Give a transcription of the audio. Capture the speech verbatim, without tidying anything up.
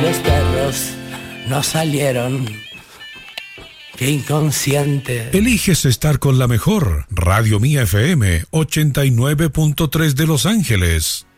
los perros no salieron. Qué inconsciente. Eliges estar con la mejor. Radio Mía F M ochenta y nueve punto tres de Los Ángeles.